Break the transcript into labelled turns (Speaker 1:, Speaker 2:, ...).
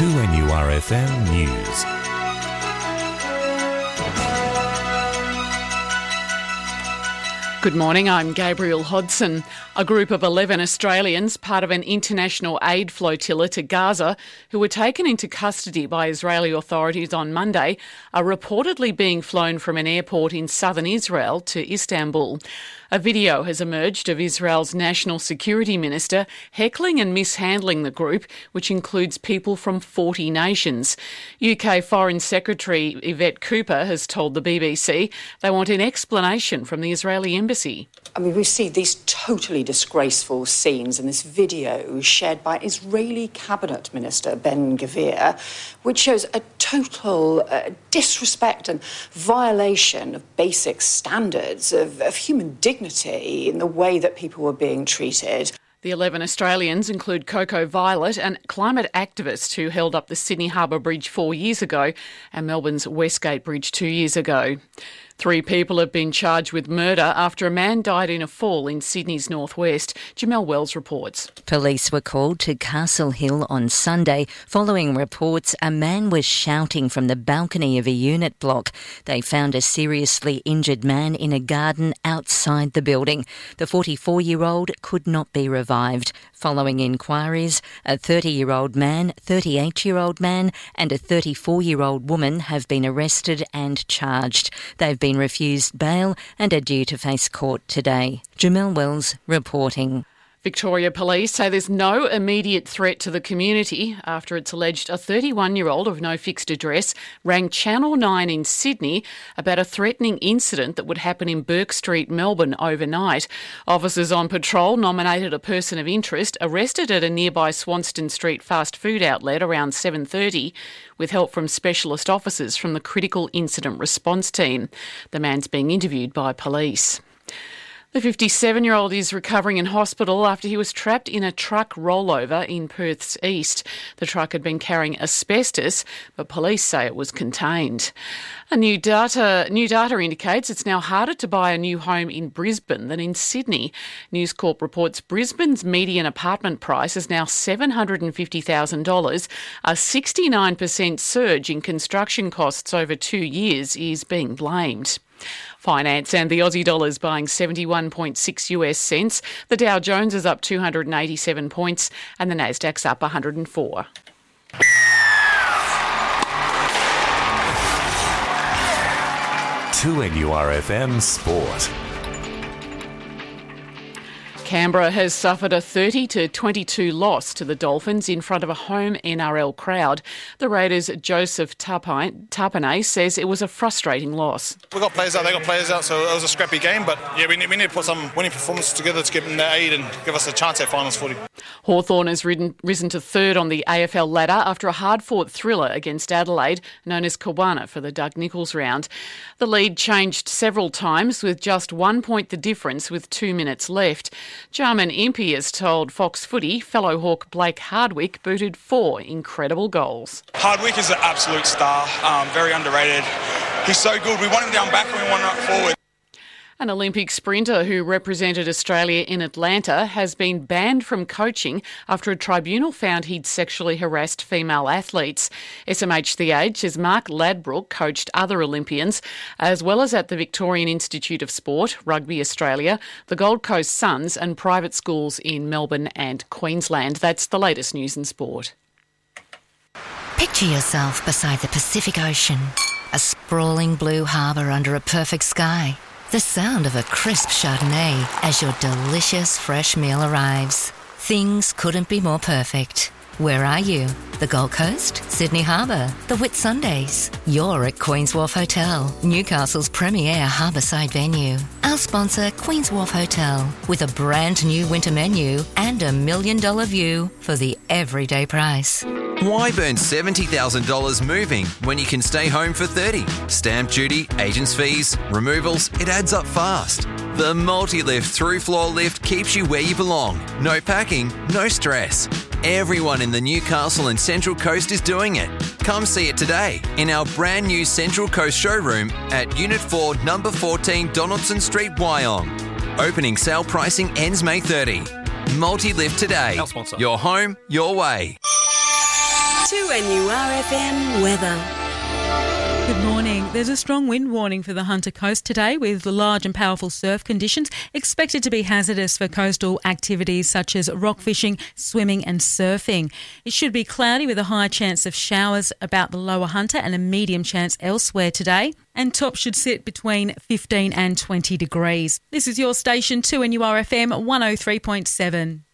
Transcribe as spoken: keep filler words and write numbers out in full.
Speaker 1: two N U R F M News.
Speaker 2: Good morning, I'm Gabriel Hodson. A group of eleven Australians, part of an international aid flotilla to Gaza, who were taken into custody by Israeli authorities on Monday, are reportedly being flown from an airport in southern Israel to Istanbul. A video has emerged of Israel's National Security Minister heckling and mishandling the group, which includes people from forty nations. U K Foreign Secretary Yvette Cooper has told the B B C they want an explanation from the Israeli embassy.
Speaker 3: I mean, we see these totally disgraceful scenes in this video shared by Israeli Cabinet Minister Ben-Gvir, which shows a total uh, disrespect and violation of basic standards of, of human dignity in the way that people were being treated.
Speaker 2: The eleven Australians include Coco Violet, an climate activist who held up the Sydney Harbour Bridge four years ago and Melbourne's Westgate Bridge two years ago. Three people have been charged with murder after a man died in a fall in Sydney's northwest. Jamelle Wells reports.
Speaker 4: Police were called to Castle Hill on Sunday following reports a man was shouting from the balcony of a unit block. They found a seriously injured man in a garden outside the building. The forty-four-year-old could not be revived. Following inquiries, a thirty-year-old man, thirty-eight-year-old man and a thirty-four-year-old woman have been arrested and charged. They've been refused bail and are due to face court today. Jamelle Wells reporting.
Speaker 2: Victoria Police say there's no immediate threat to the community after it's alleged a thirty-one-year-old of no fixed address rang Channel nine in Sydney about a threatening incident that would happen in Bourke Street, Melbourne, overnight. Officers on patrol nominated a person of interest arrested at a nearby Swanston Street fast food outlet around seven thirty with help from specialist officers from the Critical Incident Response Team. The man's being interviewed by police. The fifty-seven-year-old is recovering in hospital after he was trapped in a truck rollover in Perth's east. The truck had been carrying asbestos, but police say it was contained. A new data new data indicates it's now harder to buy a new home in Brisbane than in Sydney. News Corp reports Brisbane's median apartment price is now seven hundred fifty thousand dollars. A sixty-nine percent surge in construction costs over two years is being blamed. Finance and the Aussie dollar is buying seventy-one point six US cents. The Dow Jones is up two hundred eighty-seven points and the Nasdaq's up one hundred four.
Speaker 1: two N U R F M Sport.
Speaker 2: Canberra has suffered a thirty to twenty-two loss to the Dolphins in front of a home N R L crowd. The Raiders' Joseph Tapine says it was a frustrating loss.
Speaker 5: We've got players out, they got players out, so it was a scrappy game, but yeah, we need, we need to put some winning performances together to give them the aid and give us a chance at finals footy.
Speaker 2: Hawthorn has ridden, risen to third on the A F L ladder after a hard-fought thriller against Adelaide, known as Kawana for the Doug Nicholls round. The lead changed several times with just one point the difference with two minutes left. Jarman Impey has told Fox Footy fellow Hawk Blake Hardwick booted four incredible goals.
Speaker 6: Hardwick is an absolute star, um, very underrated. He's so good. We want him down back and we want him up forward.
Speaker 2: An Olympic sprinter who represented Australia in Atlanta has been banned from coaching after a tribunal found he'd sexually harassed female athletes. S M H The Age says Mark Ladbroke coached other Olympians, as well as at the Victorian Institute of Sport, Rugby Australia, the Gold Coast Suns and private schools in Melbourne and Queensland. That's the latest news in sport.
Speaker 7: Picture yourself beside the Pacific Ocean, a sprawling blue harbour under a perfect sky. The sound of a crisp Chardonnay as your delicious fresh meal arrives. Things couldn't be more perfect. Where are you? The Gold Coast? Sydney Harbour? The Whitsundays? You're at Queen's Wharf Hotel, Newcastle's premier harbourside venue. Our sponsor, Queen's Wharf Hotel, with a brand new winter menu and a million dollar view for the everyday price.
Speaker 8: Why burn seventy thousand dollars moving when you can stay home for thirty? Stamp duty, agents' fees, removals, it adds up fast. The Multi-Lift through floor lift keeps you where you belong. No packing, no stress. Everyone in the Newcastle and Central Coast is doing it. Come see it today in our brand new Central Coast showroom at Unit four, Number fourteen Donaldson Street, Wyong. Opening sale pricing ends May thirtieth. Multi-Lift today. Your home, your way.
Speaker 9: two N U R F M weather.
Speaker 10: Good morning. There's a strong wind warning for the Hunter Coast today, with large and powerful surf conditions expected to be hazardous for coastal activities such as rock fishing, swimming and surfing. It should be cloudy with a high chance of showers about the lower Hunter and a medium chance elsewhere today. And tops should sit between fifteen and twenty degrees. This is your station, two N U R F M one oh three point seven.